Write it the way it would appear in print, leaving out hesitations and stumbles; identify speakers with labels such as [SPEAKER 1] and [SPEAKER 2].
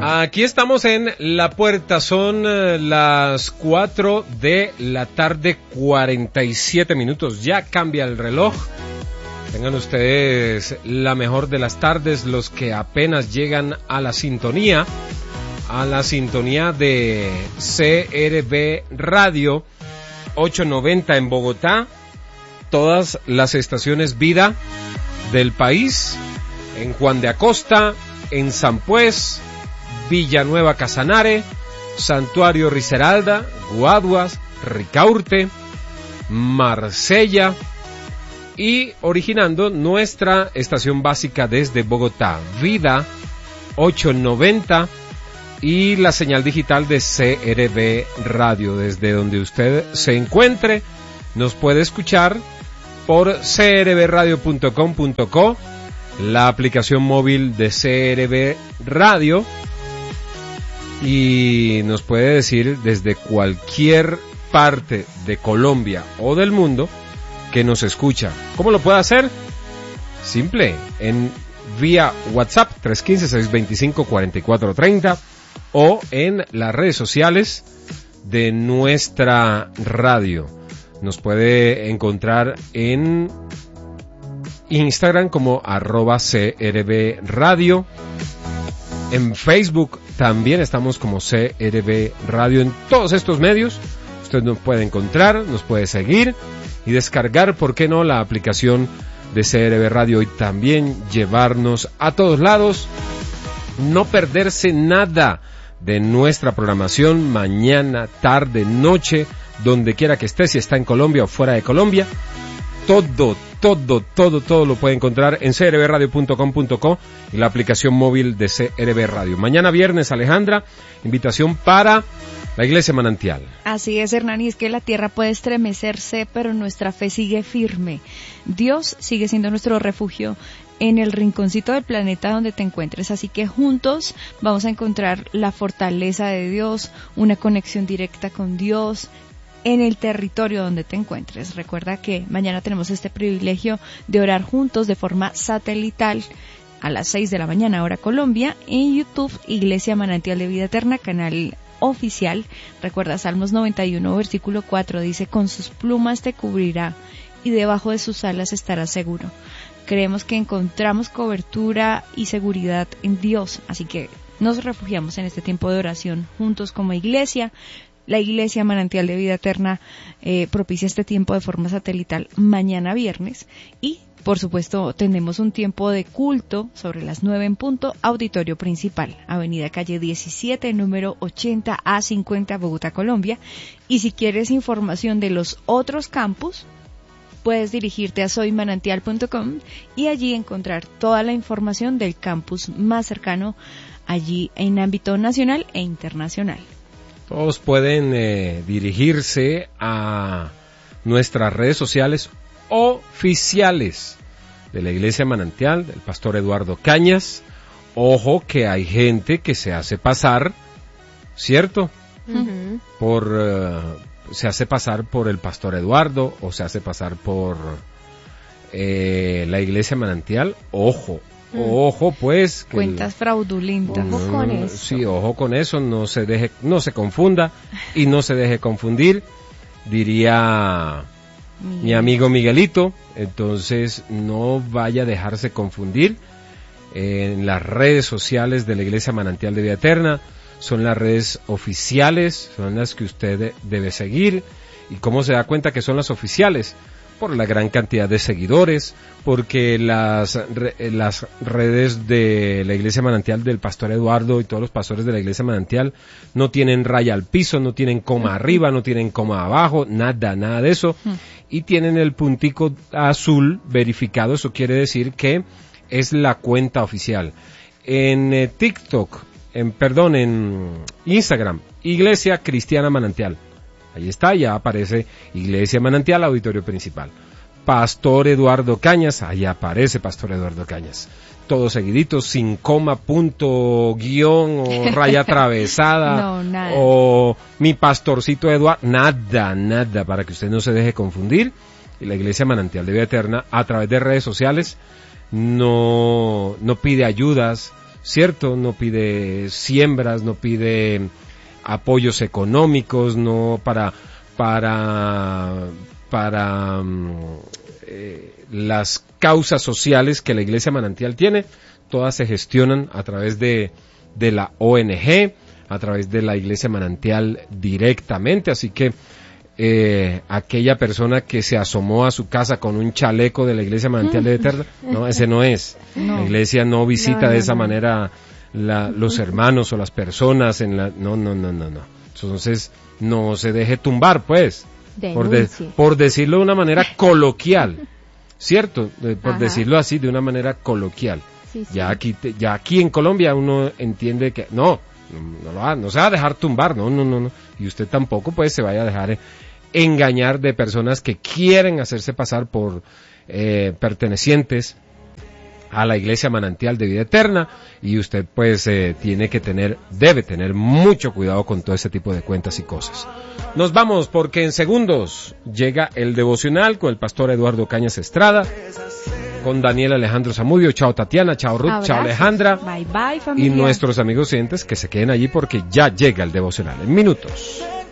[SPEAKER 1] Aquí estamos en La Puerta, son las 4 de la tarde, 47 minutos, ya cambia el reloj. Tengan ustedes la mejor de las tardes, los que apenas llegan a la sintonía de CRB Radio 890 en Bogotá, todas las estaciones Vida del país, en Juan de Acosta, en Sampués, Villanueva Casanare, Santuario Risaralda, Guaduas, Ricaurte, Marsella y originando nuestra estación básica desde Bogotá, Vida 890 y la señal digital de CRB Radio. Desde donde usted se encuentre, nos puede escuchar por crbradio.com.co, la aplicación móvil de CRB Radio, y nos puede decir desde cualquier parte de Colombia o del mundo que nos escucha. ¿Cómo lo puede hacer? Simple, vía WhatsApp 315-625-4430 o en las redes sociales de nuestra radio. Nos puede encontrar en Instagram como @CRB Radio. En Facebook también estamos como CRB Radio. En todos estos medios usted nos puede encontrar, nos puede seguir y descargar, ¿por qué no?, la aplicación de CRB Radio y también llevarnos a todos lados. No perderse nada de nuestra programación mañana, tarde, noche, donde quiera que esté, si está en Colombia o fuera de Colombia. Todo lo puede encontrar en crbradio.com.co y la aplicación móvil de CRB Radio. Mañana viernes, Alejandra, invitación para la Iglesia Manantial.
[SPEAKER 2] Así es, Hernán, y es que la tierra puede estremecerse, pero nuestra fe sigue firme. Dios sigue siendo nuestro refugio en el rinconcito del planeta donde te encuentres, así que juntos vamos a encontrar la fortaleza de Dios, una conexión directa con Dios, en el territorio donde te encuentres. Recuerda que mañana tenemos este privilegio de orar juntos de forma satelital a las 6 de la mañana, hora Colombia, en YouTube, Iglesia Manantial de Vida Eterna, canal oficial. Recuerda, Salmos 91, versículo 4, dice: con sus plumas te cubrirá y debajo de sus alas estarás seguro. Creemos que encontramos cobertura y seguridad en Dios, así que nos refugiamos en este tiempo de oración juntos como iglesia. La Iglesia Manantial de Vida Eterna propicia este tiempo de forma satelital mañana viernes y, por supuesto, tenemos un tiempo de culto sobre las 9 en punto, auditorio principal, Avenida Calle 17, número 80A50, Bogotá, Colombia. Y si quieres información de los otros campus, puedes dirigirte a soymanantial.com y allí encontrar toda la información del campus más cercano allí en ámbito nacional e internacional.
[SPEAKER 1] Todos pueden dirigirse a nuestras redes sociales oficiales de la Iglesia Manantial, del pastor Eduardo Cañas. Ojo que hay gente que se hace pasar, ¿cierto? Uh-huh. Se hace pasar por el pastor Eduardo o se hace pasar por la Iglesia Manantial. Ojo, pues.
[SPEAKER 2] Cuentas fraudulentas.
[SPEAKER 3] Ojo con eso.
[SPEAKER 1] Sí, ojo con eso, no se confunda y no se deje confundir, diría mi amigo Miguelito. Entonces no vaya a dejarse confundir. En las redes sociales de la Iglesia Manantial de Vida Eterna son las redes oficiales, son las que usted debe seguir. ¿Y cómo se da cuenta que son las oficiales? Por la gran cantidad de seguidores, porque las redes de la Iglesia Manantial del pastor Eduardo y todos los pastores de la Iglesia Manantial no tienen raya al piso, no tienen coma arriba, no tienen coma abajo, nada de eso, y tienen el puntico azul verificado. Eso quiere decir que es la cuenta oficial. En TikTok, en Instagram, Iglesia Cristiana Manantial. Ahí está, ya aparece Iglesia Manantial, auditorio principal. Pastor Eduardo Cañas, ahí aparece Pastor Eduardo Cañas. Todo seguidito, sin coma, punto, guión o raya atravesada.
[SPEAKER 2] No, nada.
[SPEAKER 1] O mi pastorcito Eduardo, nada, para que usted no se deje confundir. Y la Iglesia Manantial de Vida Eterna, a través de redes sociales, no pide ayudas, ¿cierto? No pide siembras, no pide apoyos económicos, no para las causas sociales que la Iglesia Manantial tiene, todas se gestionan a través de la ONG, a través de la Iglesia Manantial directamente, así que aquella persona que se asomó a su casa con un chaleco de la Iglesia Manantial de Eterna, no, ese no es. No. La Iglesia no visita de esa manera los hermanos o las personas no. Entonces, no se deje tumbar, pues, por decirlo de una manera coloquial, ¿cierto? Por decirlo así, de una manera coloquial. Sí. Ya aquí en Colombia uno entiende que no se va a dejar tumbar, no. Y usted tampoco, pues, se vaya a dejar engañar de personas que quieren hacerse pasar por pertenecientes a la Iglesia Manantial de Vida Eterna, y usted pues debe tener mucho cuidado con todo ese tipo de cuentas y cosas. Nos vamos porque en segundos llega el devocional con el pastor Eduardo Cañas Estrada, con Daniel Alejandro Zamudio. Chao Tatiana, chao Ruth, chao Alejandra.
[SPEAKER 2] Bye bye familia.
[SPEAKER 1] Y nuestros amigos oyentes que se queden allí porque ya llega el devocional en minutos.